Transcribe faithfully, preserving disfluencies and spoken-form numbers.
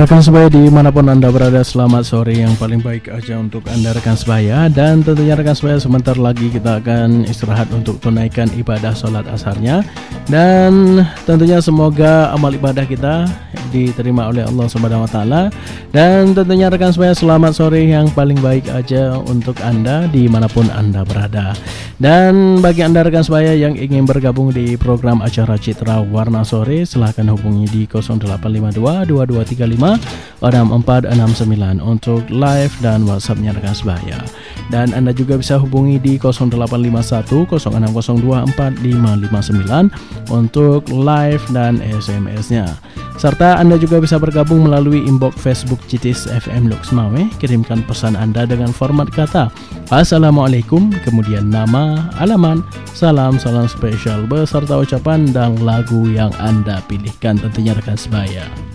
Rekan sebaya dimanapun Anda berada, selamat sore yang paling baik aja untuk Anda rekan sebaya. Dan tentunya rekan sebaya, sebentar lagi kita akan istirahat untuk tunaikan ibadah sholat asarnya. Dan tentunya semoga amal ibadah kita diterima oleh Allah Subhanahu wa taala. Dan tentunya rekan sebaya, selamat sore yang paling baik aja untuk Anda dimanapun Anda berada. Dan bagi Anda rekan sebaya yang ingin bergabung di program acara Citra Warna Sore, silahkan hubungi di nol delapan lima dua dua dua tiga lima enam empat enam sembilan untuk live dan WhatsApp-nya rekan sebaya. Dan Anda juga bisa hubungi di nol delapan lima satu nol enam nol dua empat lima lima sembilan untuk live dan S M S-nya. Serta Anda juga bisa bergabung melalui inbox Facebook Citis F M Loksmawe. Kirimkan pesan Anda dengan format kata Assalamualaikum, kemudian nama, alamat, salam, salam spesial beserta ucapan dan lagu yang Anda pilihkan tentunya rekan sebaya.